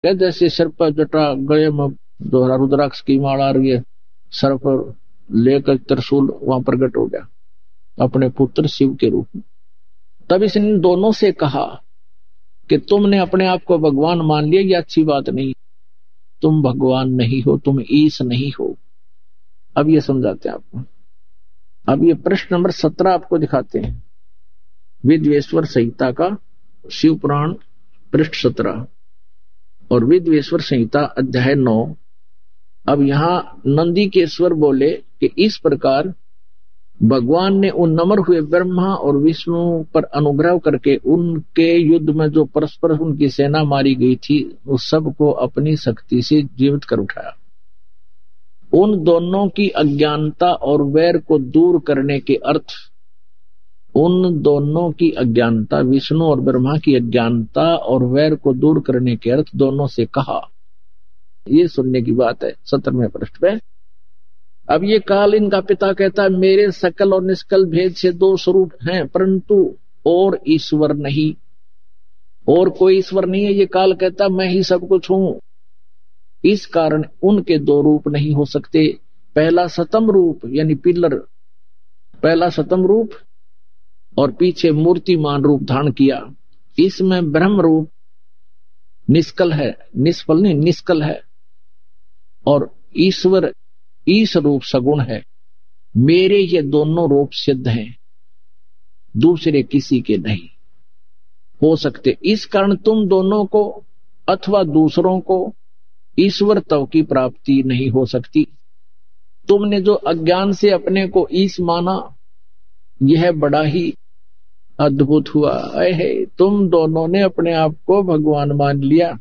क्या जैसे सर पर जटा, गले में जो रुद्राक्ष की माला आ रही है, सर पर लेकर त्रिशूल वहां प्रकट हो गया अपने पुत्र शिव के रूप में। तब इसने दोनों से कहा कि तुमने अपने आप को भगवान मान लिया, ये अच्छी बात नहीं, तुम भगवान नहीं हो, तुम ईश नहीं हो। अब ये समझाते हैं आपको। अब ये प्रश्न नंबर 17 आपको दिखाते हैं, विद्वेश्वर संहिता का शिव पुराण पृष्ठ 17 और विद्वेश्वर संहिता अध्याय 9। अब यहां नंदीकेश्वर बोले कि इस प्रकार भगवान ने उन नम्र हुए ब्रह्मा और विष्णु पर अनुग्रह करके उनके युद्ध में जो परस्पर उनकी सेना मारी गई थी, उस सब को अपनी शक्ति से जीवित कर उठाया। उन दोनों की अज्ञानता और वैर को दूर करने के अर्थ, उन दोनों की अज्ञानता, विष्णु और ब्रह्मा की अज्ञानता और वैर को दूर करने के अर्थ दोनों से कहा। ये सुनने की बात है 17वें पृष्ठ पे। अब ये काल इनका पिता कहता है, मेरे सकल और निष्कल भेद से दो स्वरूप हैं, परंतु और ईश्वर नहीं, और कोई ईश्वर नहीं है। ये काल कहता मैं ही सब कुछ हूं, इस कारण उनके दो रूप नहीं हो सकते। पहला सतम रूप यानी पिलर, पहला सतम रूप और पीछे मूर्तिमान रूप धारण किया। इसमें ब्रह्म रूप निष्कल है, निष्फल नहीं, निष्कल है, और ईश्वर ईश रूप सगुण है। मेरे ये दोनों रूप सिद्ध हैं, दूसरे किसी के नहीं हो सकते। इस कारण तुम दोनों को अथवा दूसरों को ईश्वर तव की प्राप्ति नहीं हो सकती। तुमने जो अज्ञान से अपने को ईश माना, यह बड़ा ही अद्भुत हुआ है। तुम दोनों ने अपने आप को भगवान मान लिया।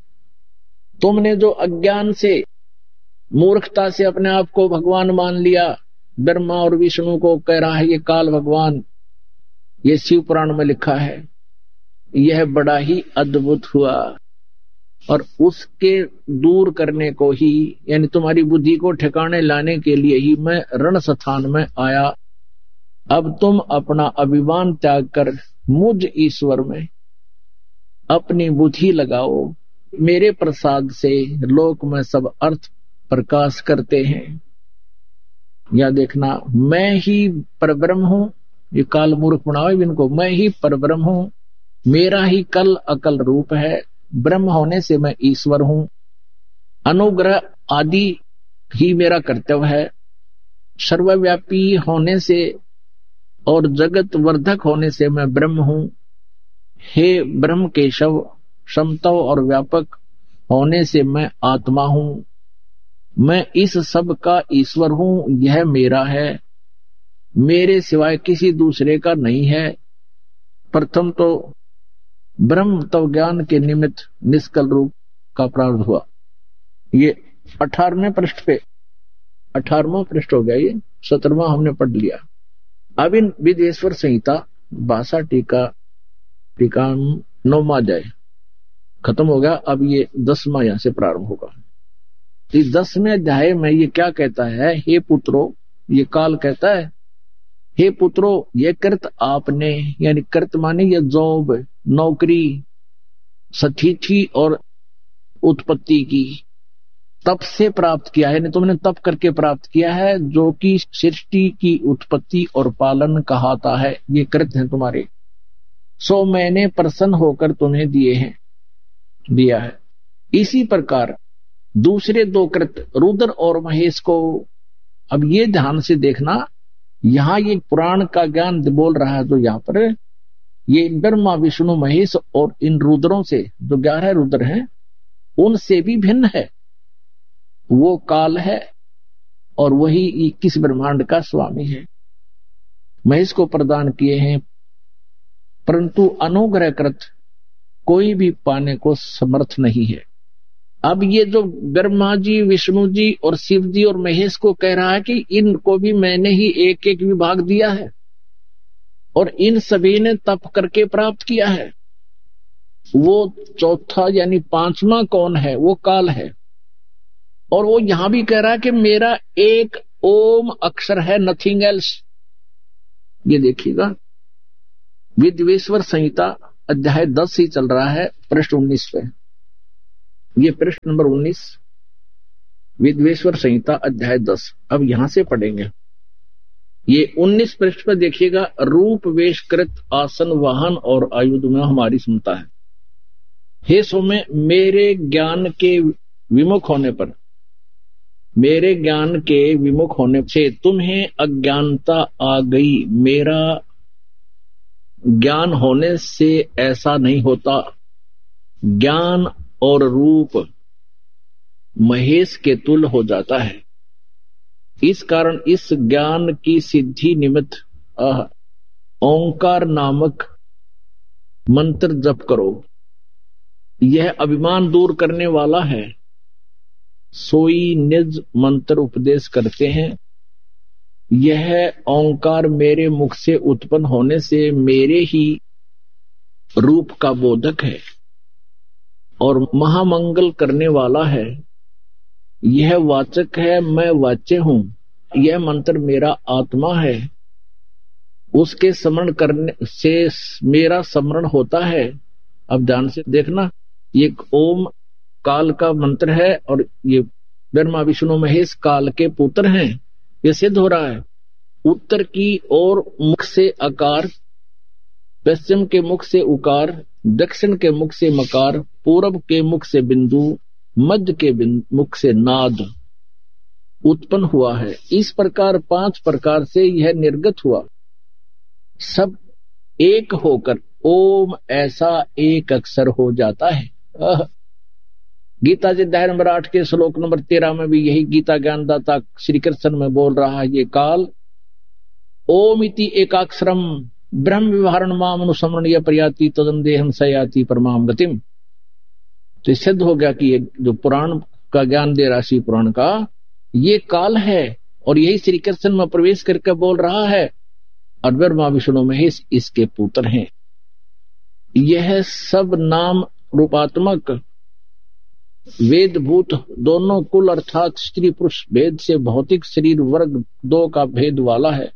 तुमने जो अज्ञान से, मूर्खता से अपने आप को भगवान मान लिया, ब्रह्मा और विष्णु को कह रहा है ये काल भगवान, ये शिव पुराण में लिखा है, यह बड़ा ही अद्भुत हुआ। और उसके दूर करने को ही, यानी तुम्हारी बुद्धि को ठिकाने लाने के लिए ही मैं रण स्थान में आया। अब तुम अपना अभिमान त्याग कर मुझ ईश्वर में अपनी बुद्धि लगाओ। मेरे प्रसाद से लोक में सब अर्थ प्रकाश करते हैं। या देखना, मैं ही परब्रह्म हूं, ये काल मूर्ख बनाओ इनको, मैं ही परब्रह्म हूं, मेरा ही कल अकल रूप है, ब्रह्म होने से मैं ईश्वर हूं, अनुग्रह आदि ही मेरा कर्तव्य है, सर्वव्यापी होने से और जगत वर्धक होने से मैं ब्रह्म हूं। हे ब्रह्म केशव, समत्व और व्यापक होने से मैं आत्मा हूं। मैं इस सब का ईश्वर हूं, यह मेरा है, मेरे सिवाय किसी दूसरे का नहीं है। प्रथम तो ब्रह्म तव ज्ञान के निमित्त निष्कल रूप का प्रारंभ हुआ। ये 18वें पृष्ठ पे, 18वां पृष्ठ हो गया, ये 17वां हमने पढ़ लिया। अब इन विद्वेश्वर संहिता 62 टीका 9वां अध्याय खत्म हो गया। अब ये 10वां यहां से प्रारंभ होगा। इस 10वें अध्याय में ये क्या कहता है, हे पुत्रो, ये काल कहता है, हे पुत्रो, ये कृत आपने, यानी कृत माने ये जॉब, नौकरी, सतिथि और उत्पत्ति की तप से प्राप्त किया है, यानी तुमने तप करके प्राप्त किया है, जो कि सृष्टि की उत्पत्ति और पालन कहाता है। ये कृत है तुम्हारे, सो मैंने प्रसन्न होकर तुम्हें दिया है। इसी प्रकार दूसरे दो कृत रुद्र और महेश को, अब ये ध्यान से देखना, यहां ये पुराण का ज्ञान बोल रहा है, जो यहाँ पर ये ब्रह्मा विष्णु महेश और इन रुद्रों से, जो 11 रुद्र हैं, उनसे भी भिन्न है। वो काल है और वही 21 ब्रह्मांड का स्वामी है। महेश को प्रदान किए हैं, परंतु अनुग्रह कृत कोई भी पाने को समर्थ नहीं है। अब ये जो ब्रह्मा जी, विष्णु जी और शिव जी और महेश को कह रहा है कि इनको भी मैंने ही एक एक विभाग दिया है, और इन सभी ने तप करके प्राप्त किया है। वो चौथा यानी 5वां कौन है, वो काल है। और वो यहां भी कह रहा है कि मेरा एक ओम अक्षर है, नथिंग एल्स। ये देखिएगा, विद्वेश्वर संहिता अध्याय 10 ही चल रहा है, पृष्ठ 19 पे। ये पृष्ठ नंबर 19, विद्वेश्वर संहिता अध्याय 10। अब यहां से पढ़ेंगे। ये 19 पृष्ठ पर देखिएगा, रूप वेशकृत आसन वाहन और आयुध में हमारी क्षमता है। हे सौम्य, मेरे ज्ञान के विमुख होने पर, मेरे ज्ञान के विमुख होने से तुम्हें अज्ञानता आ गई। मेरा ज्ञान होने से ऐसा नहीं होता। ज्ञान और रूप महेश के तुल्य हो जाता है। इस कारण इस ज्ञान की सिद्धि निमित्त ओंकार नामक मंत्र जप करो। यह अभिमान दूर करने वाला है। सोई निज मंत्र उपदेश करते हैं। यह ओंकार मेरे मुख से उत्पन्न होने से मेरे ही रूप का बोधक है और महामंगल करने वाला है। यह वाचक है, मैं वाच्य हूं। यह मंत्र मेरा आत्मा है। उसके स्मरण करने से मेरा स्मरण होता है। अब ध्यान से देखना, ये ओम काल का मंत्र है और ये ब्रह्मा विष्णु महेश काल के पुत्र हैं। ये सिद्ध हो रहा है। उत्तर की ओर मुख से आकार, पश्चिम के मुख से उकार, दक्षिण के मुख से मकार, पूर्व के मुख से बिंदु, मध्य के मुख से नाद उत्पन्न हुआ है। इस प्रकार 5 प्रकार से यह निर्गत हुआ। सब एक होकर ओम ऐसा एक अक्षर हो जाता है। गीता जी अध्याय नंबर 8 के श्लोक नंबर 13 में भी यही गीता ज्ञानदाता श्री कृष्ण में बोल रहा है। ये काल ओम इति एकाक्षरम ब्रह्म विवरण माम अनुसमरणीय प्रयाति तदंदेहम सयाति परमाम गतिम। तो सिद्ध हो गया कि ये जो पुराण का ज्ञान दे रहा शिव पुराण का, ये काल है और यही श्री कृष्ण में प्रवेश करके बोल रहा है। और ब्रह्मा विष्णु महेश इसके पुत्र हैं। यह सब नाम रूपात्मक वेद भूत दोनों कुल अर्थात स्त्री पुरुष भेद से भौतिक शरीर वर्ग 2 का भेद वाला है।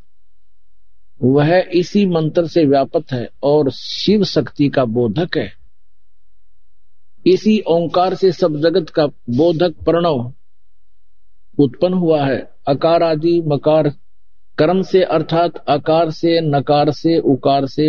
वह इसी मंत्र से व्यापक है और शिव शक्ति का बोधक है। इसी ओंकार से सब जगत का बोधक प्रणव उत्पन्न हुआ है। अकार आदि मकार कर्म से अर्थात आकार से, नकार से, उकार से,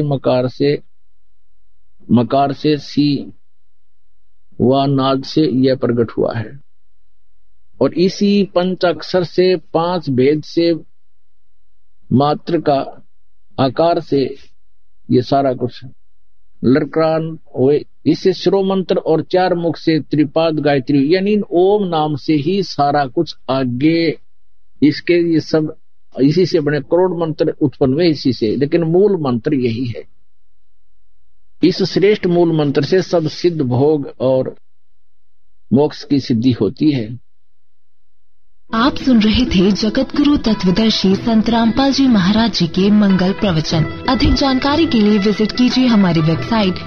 मकार से सी व नाद से यह प्रकट हुआ है। और इसी पंचाक्षर से 5 भेद से मात्र का आकार से ये सारा कुछ लड़कान हुए। इससे शिरो मंत्र और 4 मुख से त्रिपाद गायत्री यानी ओम नाम से ही सारा कुछ आगे इसके ये सब इसी से बने करोड़ मंत्र उत्पन्न हुए इसी से, लेकिन मूल मंत्र यही है। इस श्रेष्ठ मूल मंत्र से सब सिद्ध भोग और मोक्ष की सिद्धि होती है। आप सुन रहे थे जगत गुरु तत्वदर्शी संत रामपाल जी महाराज जी के मंगल प्रवचन। अधिक जानकारी के लिए विजिट कीजिए हमारी वेबसाइट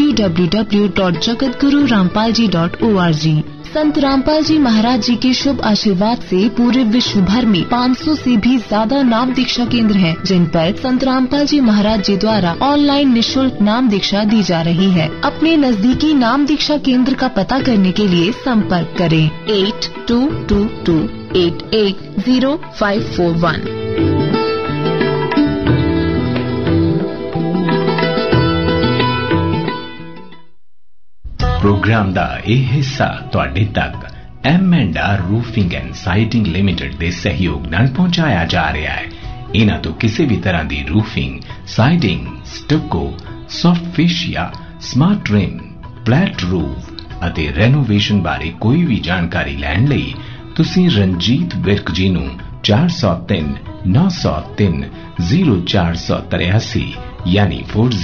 www.jagatgururampalji.org। संत रामपाल जी महाराज जी के शुभ आशीर्वाद से पूरे विश्व भर में 500 से भी ज्यादा नाम दीक्षा केंद्र हैं, जिन पर संत रामपाल जी महाराज जी द्वारा ऑनलाइन निःशुल्क नाम दीक्षा दी जा रही है। अपने नजदीकी नाम दीक्षा केंद्र का पता करने के लिए संपर्क करें 8222880541। प्रोग्राम ਦਾ ਇਹ ਹਿੱਸਾ ਤੁਹਾਡੇ ਤੱਕ M&R roofing and siding limited ਦੇ ਸਹਿਯੋਗ ਨਾਲ ਪਹੁੰਚਾਇਆ ਜਾ ਰਿਹਾ ਹੈ। ਇਹਨਾਂ ਤੋਂ ਕਿਸੇ ਵੀ ਤਰ੍ਹਾਂ ਦੀ roofing, siding, ਸਟੱਕੋ, soft ਫੇਸ਼ੀਆ, smart rim, flat roof ਅਤੇ ਰੈਨੋਵੇਸ਼ਨ ਬਾਰੇ ਕੋਈ ਵੀ ਜਾਣਕਾਰੀ ਲੈਣ ਲਈ ਤੁਸੀਂ ਰਣਜੀਤ ਵਿਰਕ ਜੀ ਨੂੰ 403 903 0483 यानी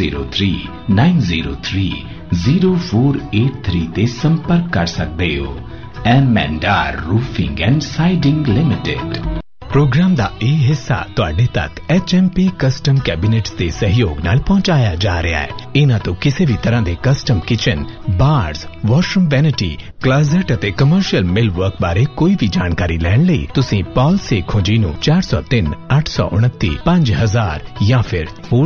4039030483 ਤੇ ਸੰਪਰਕ ਕਰ ਸਕਦੇ ਹੋ। M&R roofing and siding limited. Programme ਦਾ ਇਹ ਹਿੱਸਾ ਤੁਹਾਡੇ ਤੱਕ HMP ਕਸਟਮ ਕੈਬਿਨੇਟਸ ਦੇ ਸਹਿਯੋਗ ਨਾਲ ਪਹੁੰਚਾਇਆ ਜਾ ਰਿਹਾ ਹੈ। ਇਹਨਾਂ ਤੋਂ ਕਿਸੇ ਵੀ ਤਰ੍ਹਾਂ ਦੇ ਕਸਟਮ ਕਿਚਨ, ਬਾਰਸ, ਵਾਸ਼ਰੂਮ ਵੈਨਿਟੀ, ਕਲੋਜ਼ਟ ਅਤੇ ਕਮਰਸ਼ੀਅਲ ਮਿਲ ਵਰਕ ਬਾਰੇ ਕੋਈ ਵੀ ਜਾਣਕਾਰੀ ਲੈਣ ਲਈ ਤੁਸੀਂ ਪੌਲ ਸੇਖੋਂ ਜੀ ਨੂੰ 403 829 5000 ਜਾਂ ਫਿਰ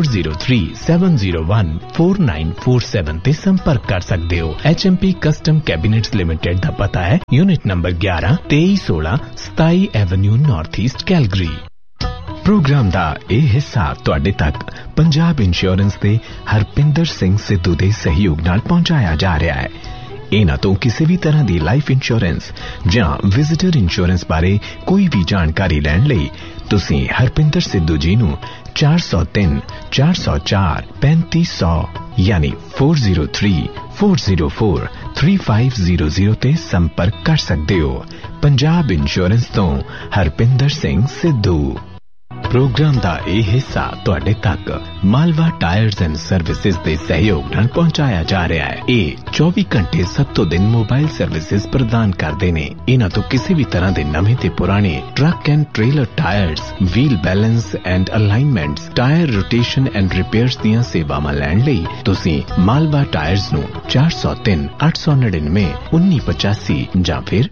4037014947 ਤੇ ਸੰਪਰਕ ਕਰ ਸਕਦੇ ਹੋ। HMP ਕਸਟਮ ਕੈਬਿਨੇਟਸ ਲਿਮਟਿਡ ਦਾ ਪਤਾ ਹੈ unit number 11 2316 27 Avenue north east Calgary. Programme ਦਾ ਇਹ ਹਿੱਸਾ ਤੁਹਾਡੇ ਤੱਕ ਪੰਜਾਬ ਇੰਸ਼ੋਰੈਂਸ ਦੇ ਹਰਪਿੰਦਰ ਸਿੰਘ ਸਿੱਧੂ ਦੇ ਸਹਿਯੋਗ ਨਾਲ ਪਹੁੰਚਾਇਆ ਜਾ ਰਿਹਾ ਹੈ। ਇਹਨਾਂ ਤੋਂ ਕਿਸੇ ਵੀ ਤਰ੍ਹਾਂ ਦੀ ਲਾਈਫ ਇੰਸ਼ੋਰੈਂਸ ਜਾਂ ਵਿਜ਼ਿਟਰ ਇੰਸ਼ੋਰੈਂਸ ਬਾਰੇ ਕੋਈ ਵੀ ਜਾਣਕਾਰੀ ਲੈਣ ਲਈ ਤੁਸੀਂ ਹਰਪਿੰਦਰ ਸਿੱਧੂ ਜੀ ਨੂੰ 403 404 3500 यानी 403-404-3500 ਤੇ ਸੰਪਰਕ ਕਰ ਸਕਦੇ ਹੋ। ਪੰਜਾਬ ਇੰਸ਼ੋਰੈਂਸ ਤੋਂ ਹਰਪਿੰਦਰ ਸਿੰਘ ਸਿੱਧੂ। प्रोग्राम ਦਾ ਇਹ ਹਿੱਸਾ ਤੁਹਾਡੇ ਤੱਕ ਮਾਲਵਾ ਟਾਇਰਸ ਐਂਡ ਸਰਵਿਸਿਜ਼ ਦੇ ਸਹਿਯੋਗ ਨਾਲ ਪਹੁੰਚਾਇਆ ਜਾ ਰਿਹਾ ਹੈ। ਇਹ 24 ਘੰਟੇ 7 ਦਿਨ ਮੋਬਾਈਲ ਸਰਵਿਸਿਜ਼ ਪ੍ਰਦਾਨ ਕਰਦੇ ਨੇ। ਇਹਨਾਂ ਤੋਂ ਕਿਸੇ ਵੀ ਤਰ੍ਹਾਂ ਦੇ ਨਵੇਂ ਤੇ ਪੁਰਾਣੇ truck and trailer tyres, wheel balance and ਅਲਾਈਨਮੈਂਟਸ, tyre rotation and repairs ਦੀਆਂ ਸੇਵਾਵਾਂ ਲੈਣ ਲਈ ਤੁਸੀਂ ਮਾਲਵਾ ਟਾਇਰਸ ਨੂੰ 403 899 1985 ਜਾਂ ਫਿਰ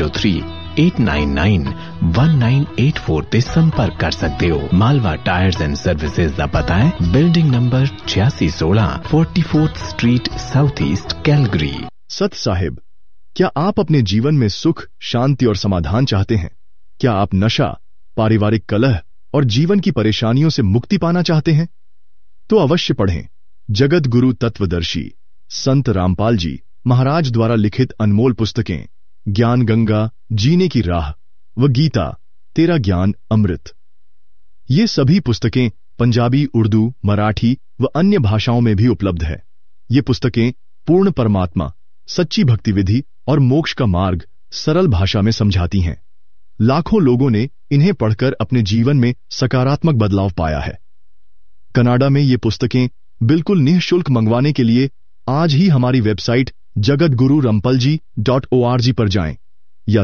403-899-1984 ਤੇ ਸੰਪਰਕ ਕਰ ਸਕਦੇ ਹੋ। मालवा टायर्स एंड सर्विसेज का पता है building number 8616 44th street south east Calgary. सत साहिब, क्या आप अपने जीवन में सुख, शांति और समाधान चाहते हैं? क्या आप नशा, पारिवारिक कलह और जीवन की परेशानियों से मुक्ति पाना चाहते हैं? तो अवश्य पढ़ें जगत गुरु तत्वदर्शी संत रामपाल जी महाराज द्वारा लिखित अनमोल पुस्तकें ज्ञान गंगा, जीने की राह व गीता, तेरा ज्ञान अमृत। ये सभी पुस्तकें पंजाबी, उर्दू, मराठी व अन्य भाषाओं में भी उपलब्ध है। ये पुस्तकें पूर्ण परमात्मा, सच्ची भक्ति विधि और मोक्ष का मार्ग सरल भाषा में समझाती हैं। लाखों लोगों ने इन्हें पढ़कर अपने जीवन में सकारात्मक बदलाव पाया है। कनाडा में ये पुस्तकें बिल्कुल निःशुल्क मंगवाने के लिए आज ही हमारी वेबसाइट jagatgururampalji.org पर जाएं या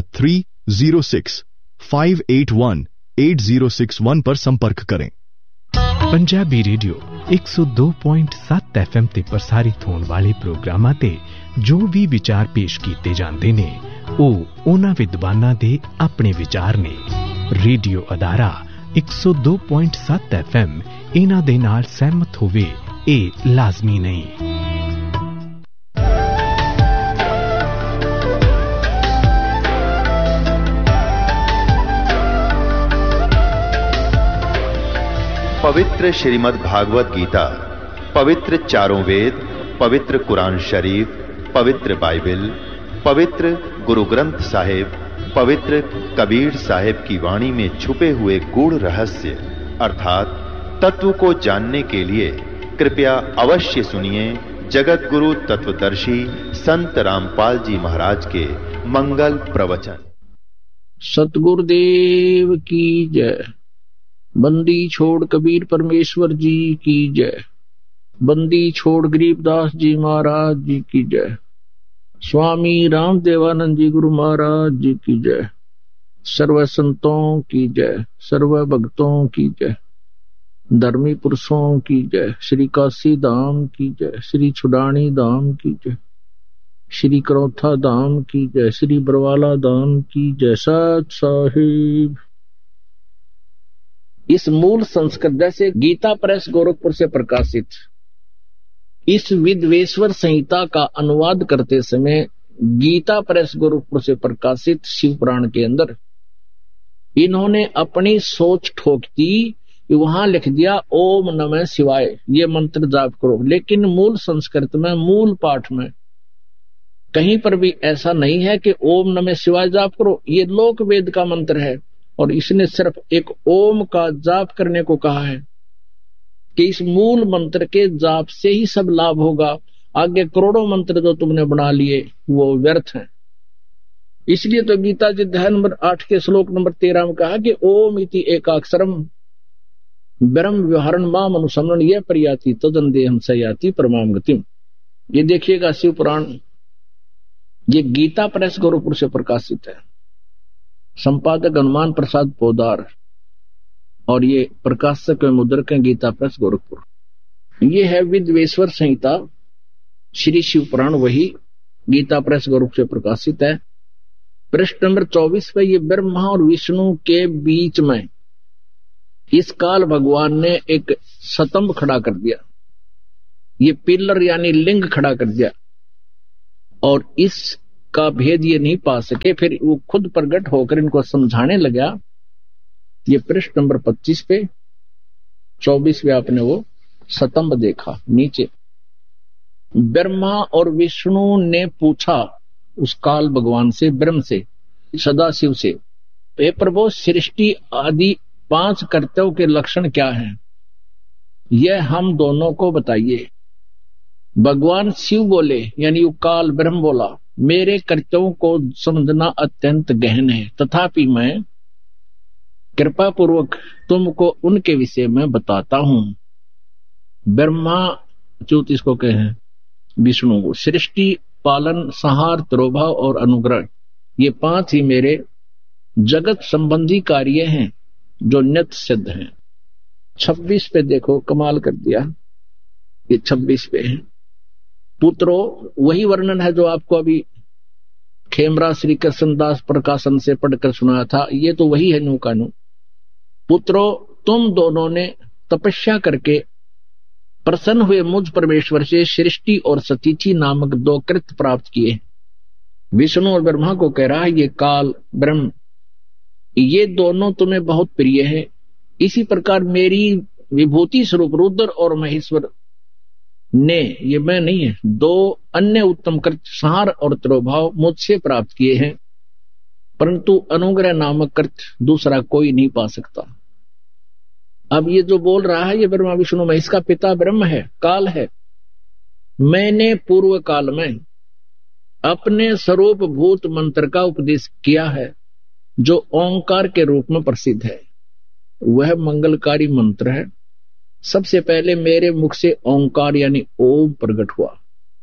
306-581-8061 पर संपर्क करें। पंजाबी रेडियो 102.7 FM ਤੇ ਪ੍ਰਸਾਰਿਤ ਹੋਣ ਵਾਲੇ ਪ੍ਰੋਗਰਾਮਾਂ ਤੇ ਜੋ ਵੀ ਵਿਚਾਰ ਪੇਸ਼ ਕੀਤੇ ਜਾਂਦੇ ਨੇ ਉਹ ਉਹਨਾਂ ਵਿਦਵਾਨਾਂ ਦੇ ਆਪਣੇ ਵਿਚਾਰ ਨੇ। ਰੇਡੀਓ ਅਦਾਰਾ 102.7 FM ਇਹਨਾਂ ਦੇ ਨਾਲ ਸਹਿਮਤ ਹੋਵੇ ਇਹ ਲਾਜ਼ਮੀ ਨਹੀਂ। पवित्र श्रीमद् भागवत गीता, पवित्र चारों वेद, पवित्र कुरान शरीफ, पवित्र बाइबल, पवित्र गुरु ग्रंथ साहिब, पवित्र कबीर साहिब की वाणी में छुपे हुए गूढ़ रहस्य अर्थात तत्व को जानने के लिए कृपया अवश्य सुनिए जगत गुरु तत्वदर्शी संत रामपाल जी महाराज के मंगल प्रवचन। सतगुरुदेव की जय। बंदी छोड़ कबीर परमेश्वर जी की जय। बंदी छोड़ गरीबदास जी महाराज जी की जय। स्वामी रामदेवानंद जी गुरु महाराज जी की जय। सर्व संतों की जय, सर्व भक्तों की जय, धर्मी पुरुषों की जय। श्री काशी धाम की जय, श्री छुडानी धाम की जय, श्री करौथा धाम की जय, श्री बरवाला धाम की जय। सत साहिब। इस मूल संस्कृत जैसे गीता प्रेस गोरखपुर से प्रकाशित इस विद्वेश्वर संहिता का अनुवाद करते समय गीता प्रेस गोरखपुर से प्रकाशित शिव पुराण के अंदर इन्होंने अपनी सोच ठोक दी। वहां लिख दिया ओम नमः शिवाय, ये मंत्र जाप करो। लेकिन मूल संस्कृत में, मूल पाठ में कहीं पर भी ऐसा नहीं है कि ओम नमः शिवाय जाप करो। ये लोक वेद का मंत्र है और इसने सिर्फ एक ओम का जाप करने को कहा है कि इस मूल मंत्र के जाप से ही सब लाभ होगा। आगे करोड़ों मंत्र जो तुमने बना लिए वो व्यर्थ हैं। इसलिए तो गीता जी अध्याय नंबर 8 के श्लोक नंबर 13 में कहा कि ओम इति एकाक्षरम ब्रह्म व्यवहारण माम अनुसमरण ये प्रयाति तदन देहम सयाति परमाम गतिम। ये देखिएगा शिव पुराण, ये गीता प्रेस गोरखपुर से प्रकाशित है। संपादक हनुमान प्रसाद पोदार और ये प्रकाशक एवं मुद्रक हैं गीता प्रेस गोरखपुर। ये है विद्वेश्वर संहिता श्री शिव पुराण, वही गीता प्रेस गोरखपुर से प्रकाशित है। पृष्ठ नंबर 24 पे ये ब्रह्मा और विष्णु के बीच में इस काल भगवान ने एक स्तंभ खड़ा कर दिया, ये पिलर यानी लिंग खड़ा कर दिया, और इसका भेद ये नहीं पा सके। फिर वो खुद प्रकट होकर इनको समझाने लगा। ये पृष्ठ नंबर 25 पे 24 में आपने वो स्तंभ देखा। नीचे ब्रह्मा और विष्णु ने पूछा उस काल भगवान से, ब्रह्म से, सदाशिव से, हे प्रभु सृष्टि आदि 5 कर्तव्यों के लक्षण क्या हैं, यह हम दोनों को बताइए। भगवान शिव बोले, यानी काल ब्रह्म बोला, मेरे कर्तव्यों को समझना अत्यंत गहन है, तथापि मैं कृपा पूर्वक तुमको उनके विषय में बताता हूं। ब्रह्मा च्युत इसको कहे विष्णु को, सृष्टि, पालन, संहार, तिरोभाव और अनुग्रह, ये 5 ही मेरे जगत संबंधी कार्य हैं जो नित्य सिद्ध हैं। 26 पे देखो, कमाल कर दिया। ये 26 पे है, पुत्रो, वही वर्णन है जो आपको अभी खेमरा श्री कृष्णदास प्रकाशन से पढ़कर सुनाया था। ये तो वही है नू कानू। पुत्रो, तुम दोनों ने तपस्या करके प्रसन्न हुए मुझ परमेश्वर से सृष्टि और सतीचि नामक 2 कृत्य प्राप्त किए। विष्णु और ब्रह्मा को कह रहा है, ये काल ब्रह्म, ये दोनों तुम्हें बहुत प्रिय है। इसी प्रकार मेरी विभूति स्वरूप रुद्र और महेश्वर ने, ये मैं नहीं है, 2 अन्य उत्तम कृत्य संहार और तिरोभाव मुझसे प्राप्त किए हैं, परंतु अनुग्रह नामक कृत्य दूसरा कोई नहीं पा सकता। अब ये जो बोल रहा है ये ब्रह्मा विष्णु में, इसका पिता ब्रह्म है, काल है। मैंने पूर्व काल में अपने स्वरूप भूत मंत्र का उपदेश किया है जो ओंकार के रूप में प्रसिद्ध है। वह मंगलकारी मंत्र है। सबसे पहले मेरे मुख से ओंकार यानी ओम प्रकट हुआ,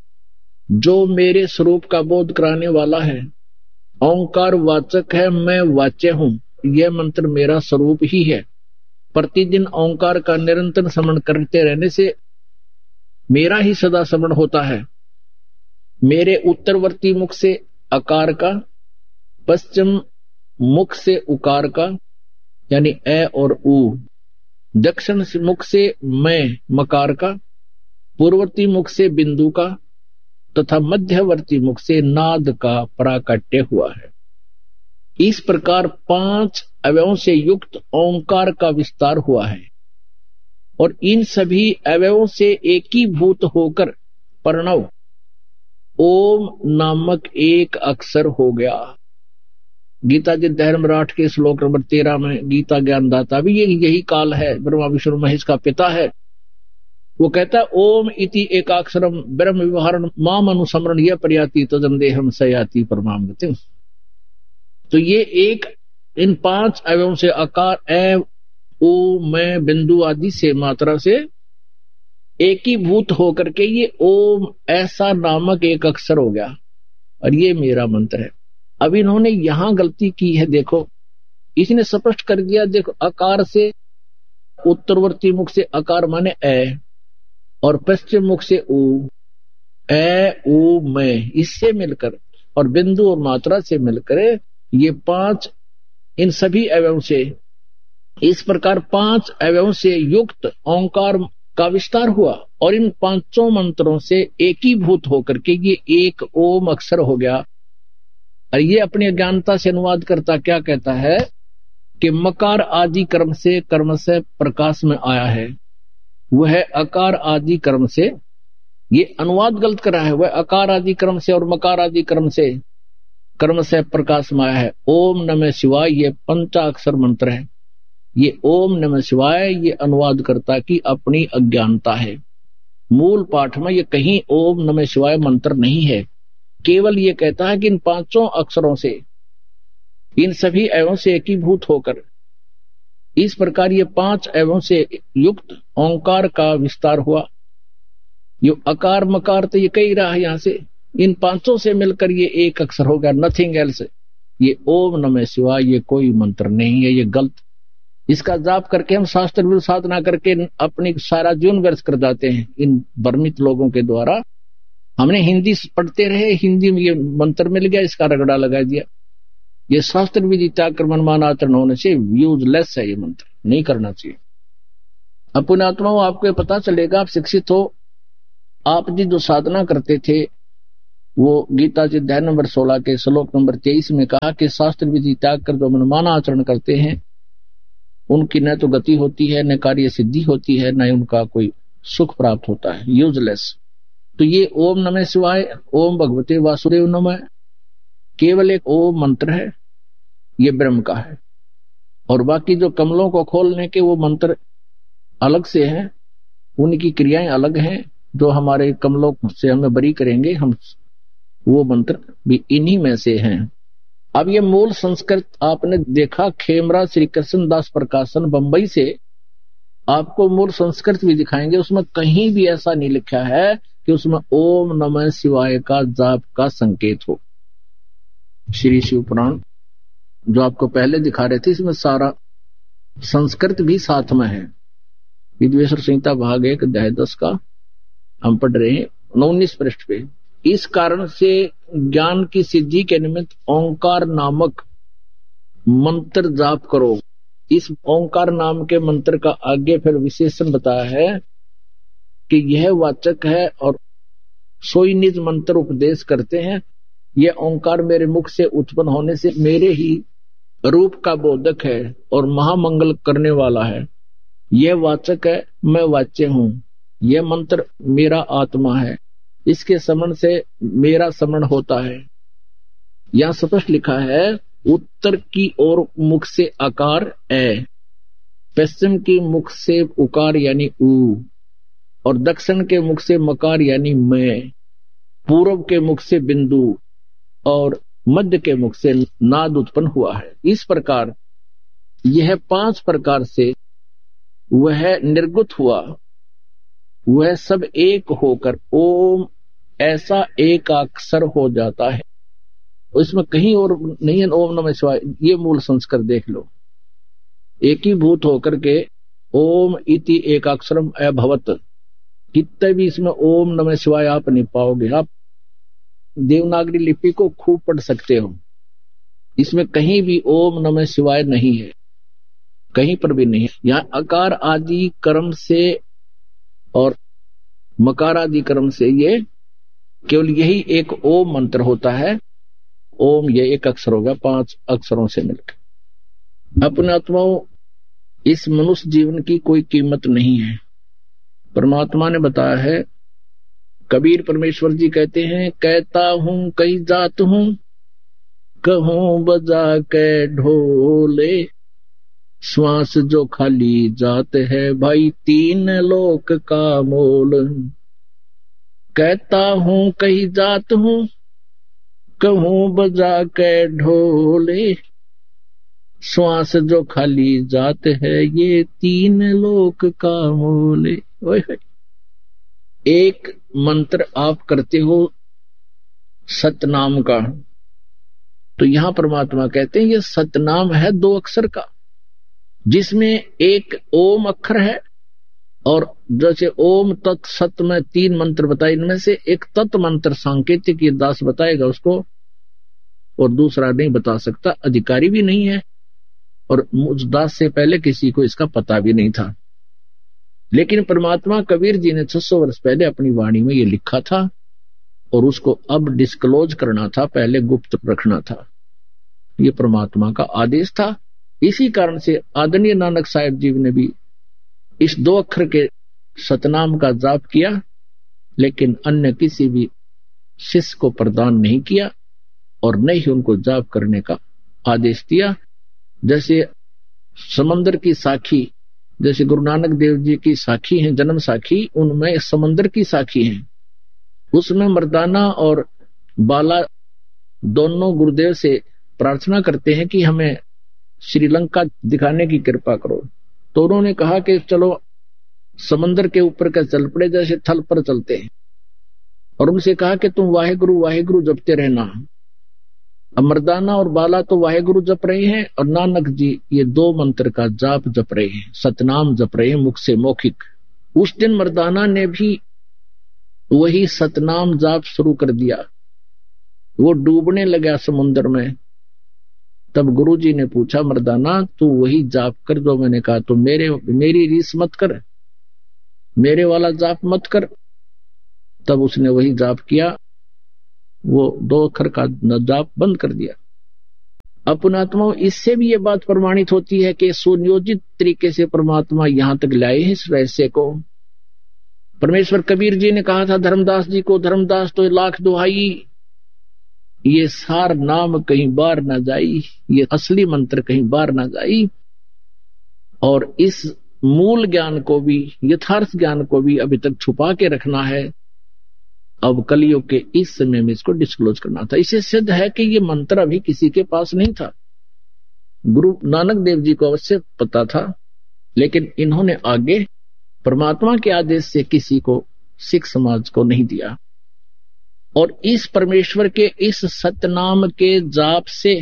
जो मेरे स्वरूप का बोध कराने वाला है। ओंकार वाचक है, मैं वाच्य हूं। यह मंत्र मेरा स्वरूप ही है। प्रतिदिन ओंकार का निरंतर स्मरण करते रहने से मेरा ही सदा स्मरण होता है। मेरे उत्तरवर्ती मुख से अकार का, पश्चिम मुख से उकार का यानी ए और ऊ, दक्षिण मुख से मैं मकार का, पूर्ववर्ती मुख से बिंदु का तथा मध्यवर्ती मुख से नाद का प्राकट्य हुआ है। इस प्रकार 5 अवयवों से युक्त ओंकार का विस्तार हुआ है और इन सभी अवयवों से एकीभूत होकर प्रणव ओम नामक एक अक्षर हो गया। गीता जी धर्मराठ के श्लोक नंबर 13 में गीता ज्ञानदाता भी यही काल है, ब्रह्मा विष्णु महेश का पिता है। वो कहता है ओम इति एकाक्षरम ब्रह्म विवहारण माम अनुसमरण यह प्रयाति तदंदेहम सयाति परमाम गतिम। तो ये एक इन 5 अवयवों से अकार, ए, ओ, मैं, बिंदु आदि से मात्रा से एकीभूत होकर के ये ओम ऐसा नामक एक अक्षर हो गया और ये मेरा मंत्र है। अब इन्होंने यहां गलती की है, देखो इसने स्पष्ट कर दिया। देखो अकार से उत्तरवर्ती मुख से अकार माने ए और पश्चिम मुख से ऊ, ए ऊ मैं, इससे मिलकर और बिंदु और मात्रा से मिलकर ये 5 इन सभी अवयवों से, इस प्रकार 5 अवयवों से युक्त ओंकार का विस्तार हुआ और इन 5 मंत्रों से एकीभूत होकर के ये एक ओम अक्षर हो गया। और ये अपनी अज्ञानता से अनुवाद करता क्या कहता है कि मकार आदि कर्म से प्रकाश में आया है, वह अकार आदि कर्म से, ये अनुवाद गलत कर रहा है, वह अकार आदि कर्म से और मकार आदि कर्म से प्रकाश में आया है। ओम नमः शिवाय ये पंचाक्षर मंत्र है। ये ओम नमः शिवाय ये अनुवाद करता की अपनी अज्ञानता है। मूल पाठ में ये कहीं ओम नमः शिवाय मंत्र नहीं है, केवल ये कहता है कि इन 5 अक्षरों से, इन सभी अवयवों से एकीभूत होकर इस प्रकार ये 5 अवयवों से युक्त ओंकार का विस्तार हुआ। ये अकार मकार तो ये कही रहा है, यहां से इन 5 से मिलकर ये एक अक्षर हो गया, नथिंग एल्स। ये ओम नमः शिवाय ये कोई मंत्र नहीं है, ये गलत। इसका जाप करके हम शास्त्र विरुद्ध साधना करके अपनी सारा जीवन व्यर्थ कर जाते हैं इन भ्रमित लोगों के द्वारा। हमने हिंदी पढ़ते रहे, हिंदी में ये मंत्र मिल गया, इसका रगड़ा लगा दिया। ये शास्त्र विधि त्याग कर मनमाना आचरण होने से यूजलेस है, ये मंत्र नहीं करना चाहिए। अपने आत्माओं आपको पता चलेगा, आप शिक्षित हो। आप जी जो साधना करते थे वो गीता जी अध्याय नंबर 16 के श्लोक नंबर 23 में कहा कि शास्त्र विधि त्याग कर जो मनमाना आचरण करते हैं उनकी न तो गति होती है, न कार्य सिद्धि होती है, न उनका कोई सुख प्राप्त होता है, यूजलेस। तो ये ओम नमः शिवाय, ओम भगवते वासुदेव नमः केवल एक ओम मंत्र है, ये ब्रह्म का है। और बाकी जो कमलों को खोलने के वो मंत्र अलग से हैं, उनकी क्रियाएं अलग हैं, जो हमारे कमलों से हमें बरी करेंगे, हम वो मंत्र भी इन्हीं में से हैं। अब ये मूल संस्कृत आपने देखा, खेमरा श्री कृष्ण दास प्रकाशन बंबई से आपको मूल संस्कृत भी दिखाएंगे, उसमें कहीं भी ऐसा नहीं लिखा है कि उसमें ओम नमः शिवाय का जाप का संकेत हो। श्री शिव पुराण जो आपको पहले दिखा रहे थे, इसमें सारा संस्कृत भी साथ में है। विद्वेश्वर संहिता भाग 1 अध्याय 10 का हम पढ़ रहे हैं 19 पृष्ठ पे। इस कारण से ज्ञान की सिद्धि के निमित्त ओंकार नामक मंत्र जाप करो। इस ओंकार नाम के मंत्र का आगे फिर विशेषण बताया है कि यह वाचक है और सोई निज मंत्र उपदेश करते हैं। यह ओंकार मेरे मुख से उत्पन्न होने से मेरे ही रूप का बोधक है और महामंगल करने वाला है। यह वाचक है, मैं वाच्य हूं। यह मंत्र मेरा आत्मा है, इसके स्मरण से मेरा स्मरण होता है। यहां स्पष्ट लिखा है, उत्तर की ओर मुख से आकार ए, पश्चिम की मुख से उकार यानी ऊ, और दक्षिण के मुख से मकार यानी मैं, पूर्व के मुख से बिंदु और मध्य के मुख से नाद उत्पन्न हुआ है। इस प्रकार यह 5 प्रकार से वह निर्गुत हुआ, वह सब एक होकर ओम ऐसा एक अक्षर हो जाता है। इसमें कहीं और नहीं है ओम नमः शिवाय। ये मूल संस्कृत देख लो, एक ही भूत होकर के ओम इति एक अक्षरम अभवत, कितने भी इसमें ओम नमः शिवाय आप नहीं पाओगे। आप देवनागरी लिपि को खूब पढ़ सकते हो, इसमें कहीं भी ओम नमः शिवाय नहीं है, कहीं पर भी नहीं है। यहाँ अकार आदि कर्म से और मकार आदि कर्म से ये केवल यही एक ओम मंत्र होता है। ओम ये एक अक्षर होगा 5 अक्षरों से मिलकर। अपने आत्माओं, इस मनुष्य जीवन की कोई कीमत नहीं है। परमात्मा ने बताया है, कबीर परमेश्वर जी कहते हैं, कहता हूं कहीं जात हूं, कहूं बजा के ढोले, श्वास जो खाली जात है भाई 3 लोक का मोल। कहता हूं कहीं जात हूं, कहूं बजा के ढोले, श्वास जो खाली जात है ये 3 लोक का मोले। एक मंत्र आप करते हो सतनाम का, तो यहां परमात्मा कहते हैं ये सतनाम है 2 अक्षर का, जिसमें एक ओम अक्षर है, और जैसे ओम तत् सत में 3 मंत्र बताए, इनमें से एक तत् मंत्र सांकेतिक ये दास बताएगा उसको, और दूसरा नहीं बता सकता, अधिकारी भी नहीं है, और उस दास से पहले किसी को इसका पता भी नहीं था। लेकिन परमात्मा कबीर जी ने 600 वर्ष पहले अपनी वाणी में ये लिखा था, और उसको अब डिस्क्लोज करना था, पहले गुप्त रखना था। ये परमात्मा का आदेश था। इसी कारण से आदरणीय नानक साहिब जी ने भी इस 2 अक्षर के सतनाम का जाप किया, लेकिन अन्य किसी भी शिष्य को प्रदान नहीं किया, और न ही उनको जाप करने का आदेश दिया। जैसे समंदर की साखी, जैसे गुरु नानक देव जी की साखी है, जन्म साखी, उनमें समंदर की साखी है, उसमें मर्दाना और बाला दोनों गुरुदेव से प्रार्थना करते हैं कि हमें श्रीलंका दिखाने की कृपा करो। तो उन्होंने कहा कि चलो समंदर के ऊपर का चल पड़े, जैसे थल पर चलते हैं, और उनसे कहा कि तुम वाहेगुरु वाहेगुरु जपते रहना। अब मर्दाना और बाला तो वाहेगुरु जप रहे हैं और नानक जी ये 2 मंत्र का जाप जप रहे हैं, सतनाम जप रहे हैं मुख से मौखिक। उस दिन मर्दाना ने भी वही सतनाम जाप शुरू कर दिया। वो डूबने लगा समुद्र में। तब गुरुजी ने पूछा, मर्दाना तू वही जाप कर जो मैंने कहा। तो मेरी रीस मत कर, मेरे वाला जाप मत कर। तब उसने वही जाप किया, वो 2 अक्षर का जाप बंद कर दिया। अपनात्माओं, इससे भी ये बात प्रमाणित होती है कि सुनियोजित तरीके से परमात्मा यहां तक लाए हैं इस रहस्य को। परमेश्वर कबीर जी ने कहा था धर्मदास जी को, धर्मदास तो 1,00,000 दुहाई, ये सार नाम कहीं बार ना जाई, ये असली मंत्र कहीं बार ना जाई। और इस मूल ज्ञान को भी, यथार्थ ज्ञान को भी अभी तक छुपा के रखना है। अब कलयुग के इस समय में इसको डिस्क्लोज करना था। इसे सिद्ध है कि ये मंत्र अभी किसी के पास नहीं था। गुरु नानक देव जी को अवश्य पता था, लेकिन इन्होंने आगे परमात्मा के आदेश से किसी को, सिख समाज को नहीं दिया। और इस परमेश्वर के इस सतनाम के जाप से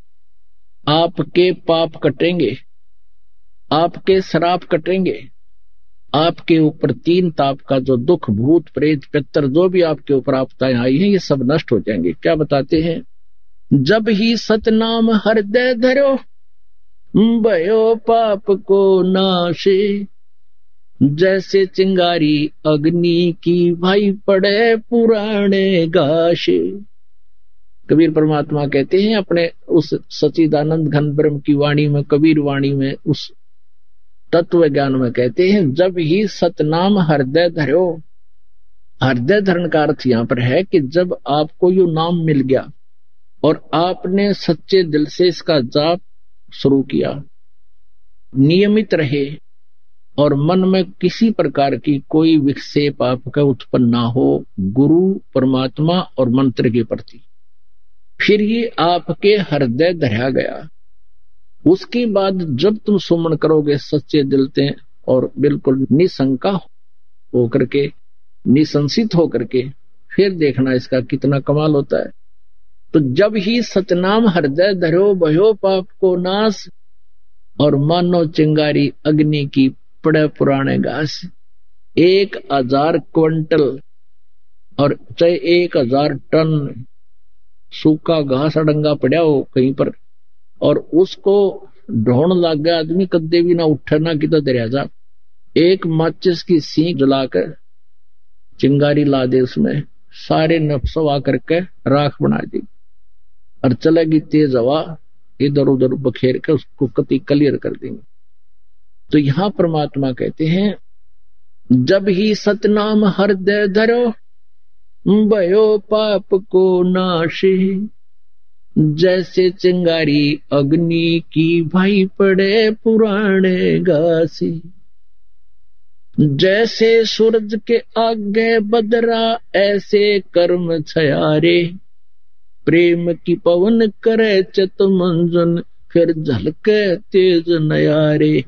आपके पाप कटेंगे, आपके श्राप कटेंगे, आपके ऊपर 3 ताप का जो दुख, भूत प्रेत पितर जो भी आपके ऊपर आपदाएं आई हैं, ये सब नष्ट हो जाएंगे। क्या बताते हैं, जब ही सतनाम हृदय धरो भयो पाप को नाशे, जैसे चिंगारी अग्नि की भाई पड़े पुराने गाशे। कबीर परमात्मा कहते हैं अपने उस सच्चिदानंद घन ब्रह्म की वाणी में, कबीर वाणी में, उस तत्व ज्ञान में कहते हैं, जब ही सतनाम हृदय धरो। हृदय धरण का अर्थ यहां पर है कि जब आपको यो नाम मिल गया और आपने सच्चे दिल से इसका जाप शुरू किया, नियमित रहे और मन में किसी प्रकार की कोई विक्षेप आपका उत्पन्न ना हो गुरु, परमात्मा और मंत्र के प्रति, फिर ये आपके हृदय धरा गया। उसके बाद जब तुम सुमन करोगे सच्चे दिल से और बिल्कुल निशंका होकर के, निसंसित होकर के, फिर देखना इसका कितना कमाल होता है। तो जब ही सतनाम हृदय धरो भयो पाप को नाश, और मानो चिंगारी अग्नि की पड़े पुराने घास। 1000 क्विंटल और चाहे 1000 टन सूखा घास अडंगा पड़ा हो कहीं पर, और उसको ढोण लग गया आदमी, कदे भी ना उठना कितना दरिया जा। एक माचिस की सीख जलाकर चिंगारी ला दे, उसमें सारे नफसवा करके राख बना दी और चलेगी तेज हवा, इधर उधर बखेर के उसको कति क्लियर कर देंगे। तो यहां परमात्मा कहते हैं, जब ही सतनाम हृदय धरो भयो पाप को नाशे, जैसे चिंगारी अग्नि की भाई पड़े पुराने घासे। जैसे सूरज के आगे बदरा ऐसे कर्म छयारे, प्रेम की पवन करे चित मंजन फिर झलके तेज नयारे।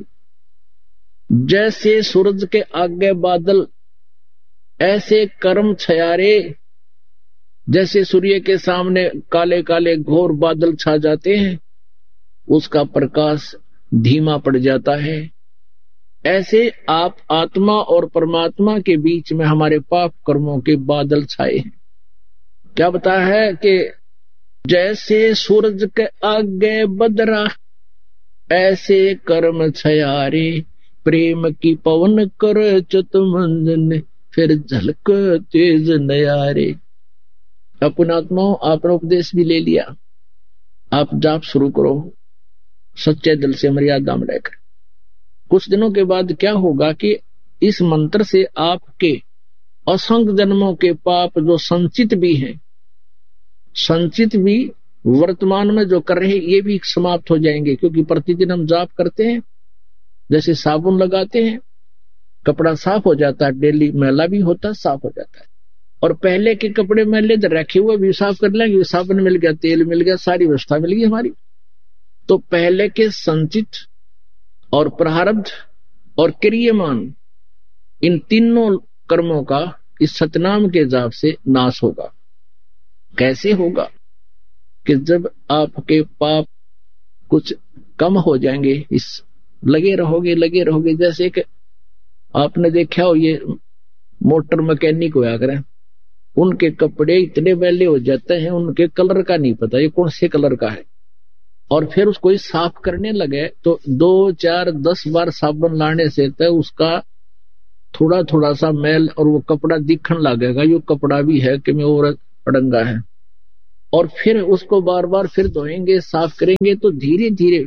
जैसे सूरज के आगे बादल ऐसे कर्म छयारे, जैसे सूर्य के सामने काले काले घोर बादल छा जाते हैं, उसका प्रकाश धीमा पड़ जाता है, ऐसे आप आत्मा और परमात्मा के बीच में हमारे पाप कर्मों के बादल छाए हैं। क्या बताया है कि जैसे सूरज के आगे बदरा ऐसे कर्म छयारे, प्रेम की पवन कर चित मंजन फिर झलक तेज नयारे। अपनात्माओं, आपने उपदेश भी ले लिया, आप जाप शुरू करो सच्चे दिल से मर्यादा में रहकर। कुछ दिनों के बाद क्या होगा कि इस मंत्र से आपके असंख्य जन्मों के पाप जो संचित भी हैं, संचित भी वर्तमान में जो कर रहे हैं, ये भी समाप्त हो जाएंगे। क्योंकि प्रतिदिन हम जाप करते हैं, जैसे साबुन लगाते हैं कपड़ा साफ हो जाता है, डेली मैला भी होता है, साफ हो जाता है। और पहले के कपड़े मैले रखे हुए भी साफ कर लेंगे, साबुन मिल गया, तेल मिल गया, सारी व्यवस्था मिल गई हमारी। तो पहले के संचित और प्रारब्ध और क्रियमान, इन तीनों कर्मों का इस सतनाम के जाप से नाश होगा। कैसे होगा? कि जब आपके पाप कुछ कम हो जाएंगे, इस लगे रहोगे, जैसे कि आपने देखा हो ये मोटर मैकेनिक होया करें, उनके कपड़े इतने मैले हो जाते हैं, उनके कलर का नहीं पता ये कौन से कलर का है, और फिर उसको साफ करने लगे तो 2, 4, 10 बार साबुन लाने से तो उसका थोड़ा थोड़ा सा मैल और वो कपड़ा दिखने लगेगा, ये कपड़ा भी है कि मैं और अड़ंगा है। और फिर उसको बार बार फिर धोएंगे, साफ करेंगे, तो धीरे धीरे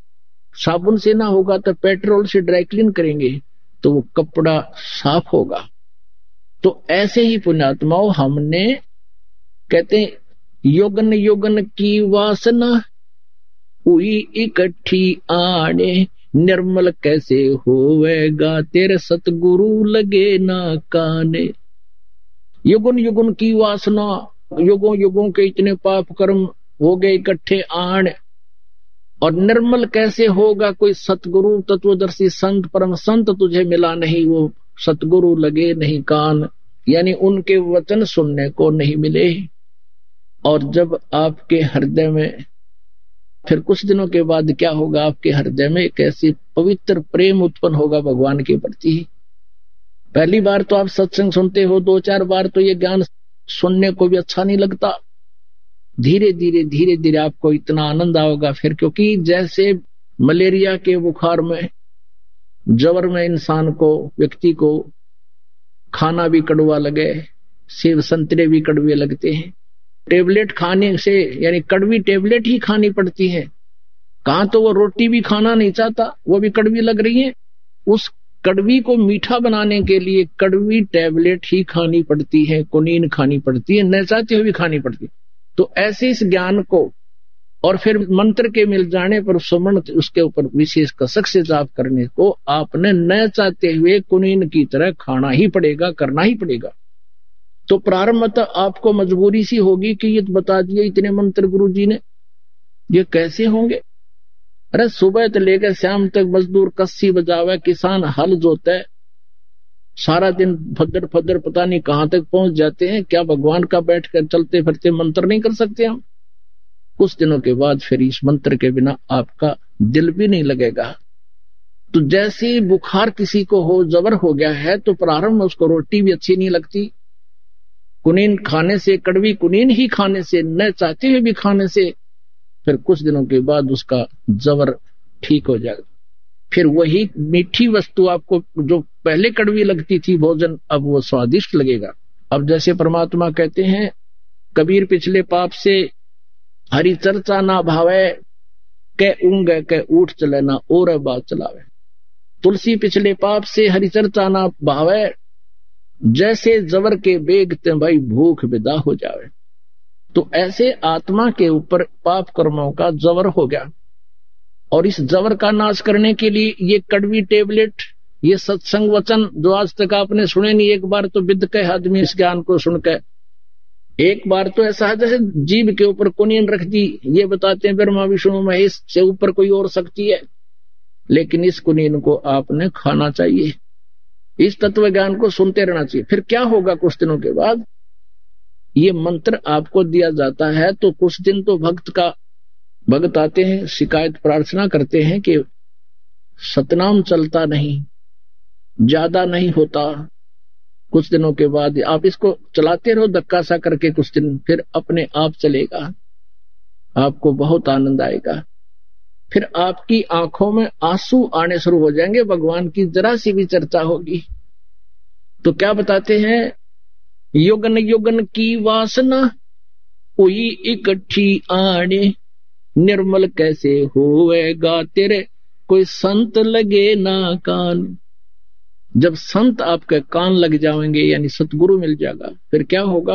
साबुन से ना होगा तो पेट्रोल से ड्राई क्लीन करेंगे तो वो कपड़ा साफ होगा। तो ऐसे ही पुण्यात्माओं, हमने कहते हैं योगन योगन की वासना हुई इकट्ठी आने, निर्मल कैसे होवेगा तेरे सतगुरु लगे ना काने। युगन युगन की वासना, युगों युगों के इतने पाप कर्म हो गए इकट्ठे आण, और निर्मल कैसे होगा कोई सतगुरु तत्वदर्शी संत परम संत तुझे मिला नहीं, वो सतगुरु लगे नहीं कान, यानी उनके वचन सुनने को नहीं मिले। और जब आपके हृदय में फिर कुछ दिनों के बाद क्या होगा, आपके हृदय में एक ऐसी पवित्र प्रेम उत्पन्न होगा भगवान के प्रति। पहली बार तो आप सत्संग सुनते हो, 2-4 बार तो ये ज्ञान सुनने को भी अच्छा नहीं लगता, धीरे धीरे आपको इतना आनंद आओगा फिर, क्योंकि जैसे मलेरिया के बुखार में, जवर में इंसान को, व्यक्ति को खाना भी कड़वा लगे, सेब संतरे भी कड़वे लगते हैं, टेबलेट खाने से यानी कड़वी टेबलेट ही खानी पड़ती है, कहां तो वो रोटी भी खाना नहीं चाहता, वो भी कड़वी लग रही है, उस कड़वी को मीठा बनाने के लिए कड़वी टेबलेट ही खानी पड़ती है, कुनीन खानी पड़ती है, न चाहते हुए भी खानी पड़ती है। तो ऐसे इस ज्ञान को और फिर मंत्र के मिल जाने पर सुमन उसके ऊपर विशेष कसक से जाप करने को आपने न चाहते हुए कुनीन की तरह खाना ही पड़ेगा, करना ही पड़ेगा। तो प्रारंभ में आपको मजबूरी सी होगी कि ये बता दिए इतने मंत्र गुरु जी ने, ये कैसे होंगे। अरे सुबह से लेकर शाम तक मजदूर कस्सी बजावे, किसान हल जोता है, सारा दिन फदर फदर पता नहीं कहां तक पहुंच जाते हैं, क्या भगवान का बैठकर चलते फिरते मंत्र नहीं कर सकते हम? कुछ दिनों के बाद फिर इस मंत्र के बिना आपका दिल भी नहीं लगेगा। तो जैसे बुखार किसी को हो, जबर हो गया है, तो प्रारंभ में उसको रोटी भी अच्छी नहीं लगती, कुनीन खाने से, कड़वी कुनीन ही खाने से, न चाहते हुए भी खाने से, फिर कुछ दिनों के बाद उसका जबर ठीक हो जाएगा। फिर वही मीठी वस्तु आपको जो पहले कड़वी लगती थी भोजन, अब वो स्वादिष्ट लगेगा। अब जैसे परमात्मा कहते हैं, कबीर पिछले पाप से हरि चर्चा ना भावे, के ऊंग के उठ चले ना और बात चलावे। तुलसी पिछले पाप से हरि चर्चा ना भावे, जैसे जबर के बेगते भाई भूख विदा हो जावे। तो ऐसे आत्मा के ऊपर पाप कर्मों का जबर हो गया, और इस जबर का नाश करने के लिए ये कड़वी टेबलेट, ये सत्संग वचन जो आज तक आपने सुने नहीं, एक बार तो विद के आदमी इस ज्ञान को सुनकर, एक बार तो ऐसा है जैसे जीभ के ऊपर कुनीन रख दी, ये बताते हैं ब्रह्मा विष्णु महेश से ऊपर कोई और शक्ति है, लेकिन इस कुनीन को आपने खाना चाहिए, इस तत्व ज्ञान को सुनते रहना चाहिए। फिर क्या होगा, कुछ दिनों के बाद ये मंत्र आपको दिया जाता है, तो कुछ दिन तो भक्त आते हैं, शिकायत प्रार्थना करते हैं कि सतनाम चलता नहीं, ज्यादा नहीं होता। कुछ दिनों के बाद आप इसको चलाते रहो धक्का सा करके, कुछ दिन फिर अपने आप चलेगा, आपको बहुत आनंद आएगा। फिर आपकी आंखों में आंसू आने शुरू हो जाएंगे, भगवान की जरा सी भी चर्चा होगी। तो क्या बताते हैं, युगन युगन की वासना हुई इकट्ठी आने, निर्मल कैसे होएगा तेरे कोई संत लगे ना कान। जब संत आपके कान लग जाएंगे, यानी सतगुरु मिल जाएगा, फिर क्या होगा,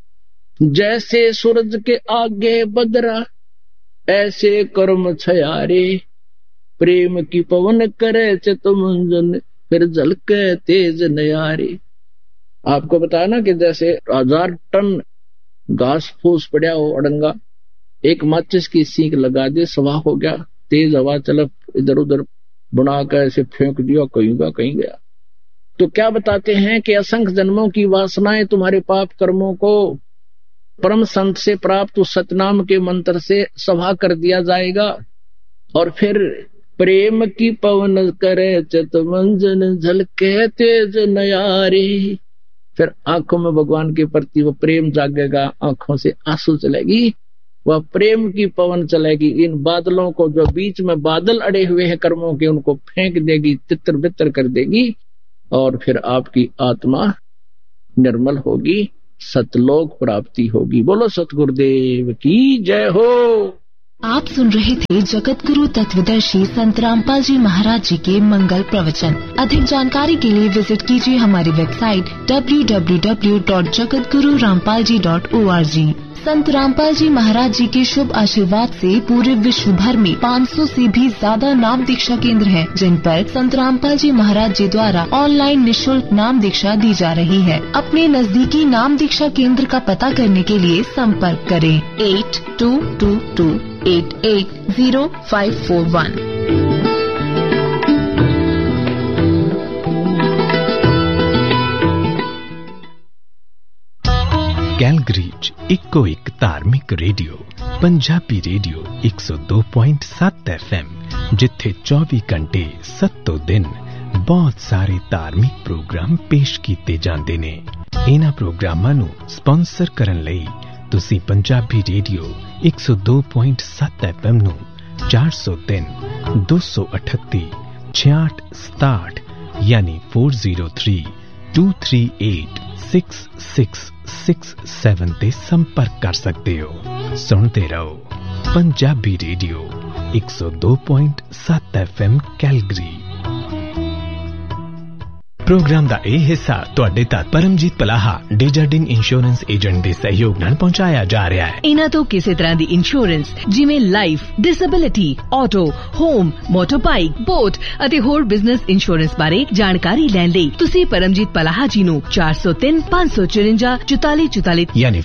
जैसे सूरज के आगे बदरा ऐसे कर्म छयारे, प्रेम की पवन करे चितमंजन फिर झलके तेज नयारे। आपको बताया ना कि जैसे 1000 टन घास फूस पड़ा हो अड़ंगा, एक माचिस की सीख लगा दे, सवा हो गया, तेज हवा चल इधर उधर बनाकर ऐसे फेंक दिया, कहीं गया। तो क्या बताते हैं कि असंख्य जन्मों की वासनाएं तुम्हारे पाप कर्मों को परम संत से प्राप्त उस सतनाम के मंत्र से सभा कर दिया जाएगा। और फिर प्रेम की पवन करे चितमंजन झलके तेज नयारे, फिर आंखों में भगवान के प्रति वो प्रेम जागेगा, आंखों से आंसू चलेगी, वह प्रेम की पवन चलेगी। इन बादलों को, जो बीच में बादल अड़े हुए हैं कर्मों के, उनको फेंक देगी, तितर बितर कर देगी, और फिर आपकी आत्मा निर्मल होगी, सतलोक प्राप्ति होगी। बोलो सतगुरुदेव की जय हो। आप सुन रहे थे जगत गुरु तत्वदर्शी संत रामपाल जी महाराज जी के मंगल प्रवचन। अधिक जानकारी के लिए विजिट कीजिए हमारी वेबसाइट www.jagatgururampalji.org। संत रामपाल जी महाराज जी के शुभ आशीर्वाद से पूरे विश्व भर में 500 से भी ज्यादा नाम दीक्षा केंद्र हैं, जिन पर संत रामपाल जी महाराज जी द्वारा ऑनलाइन निःशुल्क नाम दीक्षा दी जा रही है। अपने नजदीकी नाम दीक्षा केंद्र का पता करने के लिए संपर्क करें 8222880541। ਕੈਲਗਰੀਜ ਇੱਕੋ ਇੱਕ ਧਾਰਮਿਕ ਰੇਡੀਓ ਪੰਜਾਬੀ ਰੇਡੀਓ 102.7 FM, ਜਿੱਥੇ 24 ਘੰਟੇ 7 ਦਿਨ ਬਹੁਤ ਸਾਰੇ ਧਾਰਮਿਕ ਪ੍ਰੋਗਰਾਮ ਪੇਸ਼ ਕੀਤੇ ਜਾਂਦੇ ਨੇ। ਇਹਨਾਂ ਪ੍ਰੋਗਰਾਮਾਂ ਨੂੰ ਸਪਾਂਸਰ ਕਰਨ ਲਈ ਤੁਸੀਂ ਪੰਜਾਬੀ ਰੇਡੀਓ 102.7 FM ਨੂੰ 403 238 6667 यानी 4032386667 ਤੇ ਸੰਪਰਕ ਕਰ ਸਕਦੇ ਹੋ। ਸੁਣਦੇ ਰਹੋ Punjabi radio 102.7 FM Calgary. Programme ਦਾ ਇਹ ਹਿੱਸਾ ਤੁਹਾਡੇ ਤੱਕ ਪਰਮਜੀਤ ਪਲਾਹਾ ਡੇਜਰਡਿੰਗ ਇੰਸ਼ੋਰੈਂਸ ਏਜੰਟ ਦੇ ਸਹਿਯੋਗ ਨਾਲ ਪਹੁੰਚਾਇਆ ਜਾ ਰਿਹਾ ਹੈ। ਇਹਨਾਂ ਤੋਂ ਕਿਸੇ ਤਰ੍ਹਾਂ ਦੀ ਇੰਸ਼ੋਰੈਂਸ ਜਿਵੇਂ life, disability, auto, home, ਮੋਟਰਬਾਈਕ, boat ਅਤੇ ਹੋਰ ਬਿਜ਼ਨਸ ਇੰਸ਼ੋਰੈਂਸ ਬਾਰੇ ਜਾਣਕਾਰੀ ਲੈਣ ਲਈ ਤੁਸੀਂ ਪਰਮਜੀਤ ਪਲਾਹਾ ਜੀ ਨੂੰ 403 554 4444 ਯਾਨੀ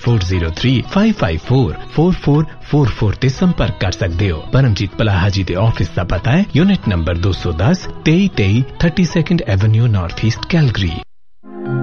4035544444 ਤੇ ਸੰਪਰਕ ਕਰ ਸਕਦੇ ਹੋ। ਪਰਮਜੀਤ ਪਲਾਹਾ ਜੀ ਦੇ ਆਫਿਸ ਦਾ ਪਤਾ ਹੈ unit number 210 2323 32nd avenue north East Calgary.